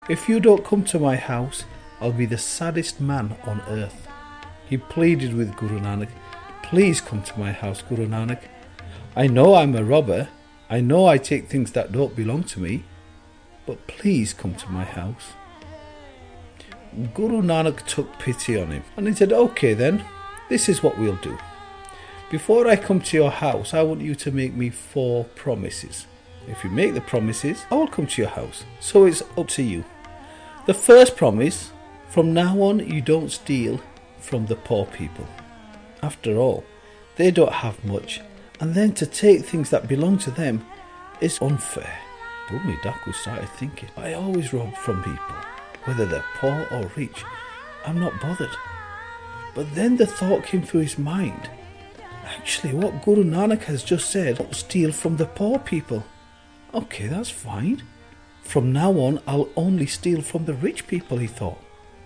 If you don't come to my house, I'll be the saddest man on earth. He pleaded with Guru Nanak, please come to my house, Guru Nanak. I know I'm a robber. I know I take things that don't belong to me. But please come to my house. Guru Nanak took pity on him and he said, okay then, this is what we'll do. Before I come to your house, I want you to make me 4 promises. If you make the promises, I will come to your house. So it's up to you. The first promise, from now on you don't steal from the poor people. After all, they don't have much, and then to take things that belong to them is unfair. Bhumi Dakku started thinking, I always rob from people, whether they're poor or rich. I'm not bothered. But then the thought came through his mind, actually what Guru Nanak has just said, don't steal from the poor people. Okay, that's fine. From now on, I'll only steal from the rich people, he thought.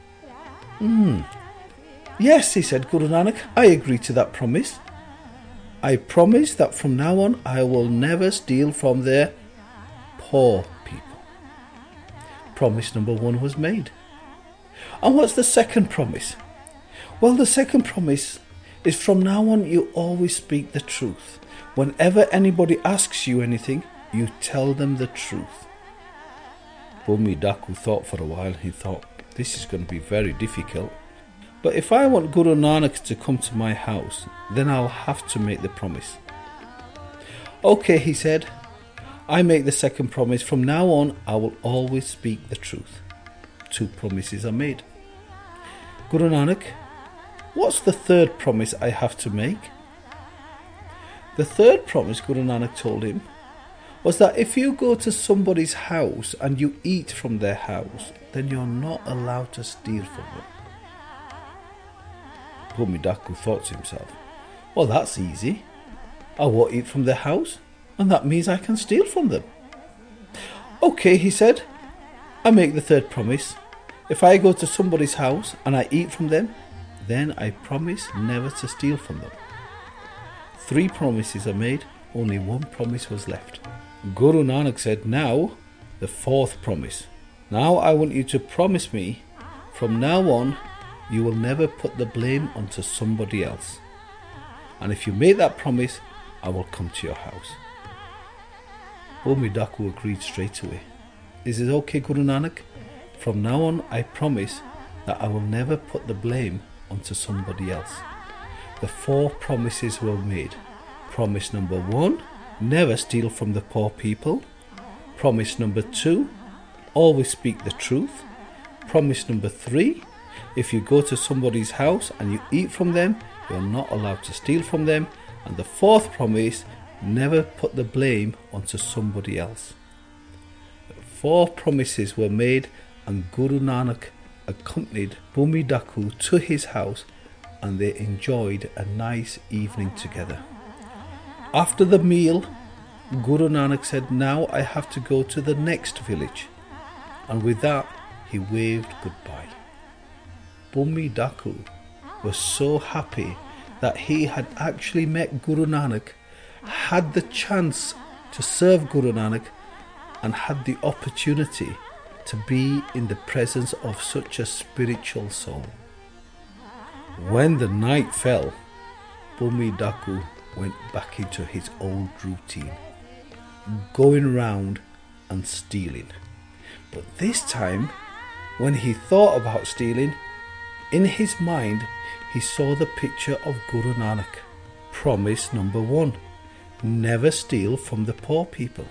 Yes, he said, Guru Nanak, I agree to that promise. I promise that from now on, I will never steal from the poor people. Promise number 1 was made. And what's the second promise? Well, the second promise is from now on, you always speak the truth. Whenever anybody asks you anything, you tell them the truth. Bhumi Dakku thought for a while. He thought, this is going to be very difficult. But if I want Guru Nanak to come to my house, then I'll have to make the promise. Okay, he said, I make the second promise. From now on, I will always speak the truth. 2 promises are made. Guru Nanak, what's the third promise I have to make? The third promise, Guru Nanak told him, was that if you go to somebody's house and you eat from their house, then you're not allowed to steal from them. Bhumi Dakku thought to himself, well, that's easy. I won't eat from their house, and that means I can steal from them. Okay, he said, I make the third promise. If I go to somebody's house and I eat from them, then I promise never to steal from them. 3 promises are made, only 1 promise was left. Guru Nanak said, now the 4th promise. Now I want you to promise me, from now on, you will never put the blame onto somebody else. And if you make that promise, I will come to your house. Bhumi Dakku agreed straight away. Is it okay, Guru Nanak? From now on, I promise that I will never put the blame onto somebody else. The 4 promises were made. Promise number 1, never steal from the poor people. Promise number 2, always speak the truth. Promise number 3, if you go to somebody's house and you eat from them, you're not allowed to steal from them. And the 4th promise, never put the blame onto somebody else. 4 promises were made, and Guru Nanak accompanied Bhumi Dakku to his house, and they enjoyed a nice evening together. After the meal, Guru Nanak said, now I have to go to the next village. And with that, he waved goodbye. Bhumi Dakku was so happy that he had actually met Guru Nanak, had the chance to serve Guru Nanak, and had the opportunity to be in the presence of such a spiritual soul. When the night fell, Bhumi Dakku went back into his old routine, going round and stealing. But this time, when he thought about stealing, in his mind he saw the picture of Guru Nanak. Promise number 1, never steal from the poor people.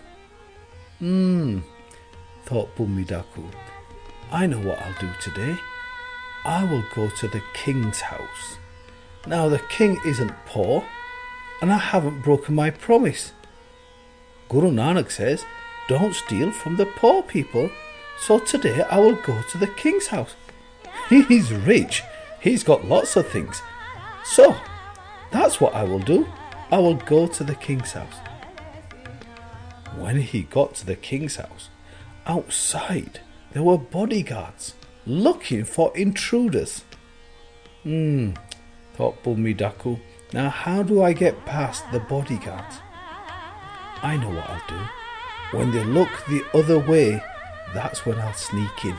Thought Bhumi Dakku, I know what I'll do today. I will go to the king's house. Now the king isn't poor, and I haven't broken my promise. Guru Nanak says, don't steal from the poor people, so today I will go to the king's house. He's rich, he's got lots of things. So, that's what I will do. I will go to the king's house. When he got to the king's house, outside there were bodyguards looking for intruders. Thought Bhumi Dakku, now how do I get past the bodyguards? I know what I'll do. When they look the other way, that's when I'll sneak in.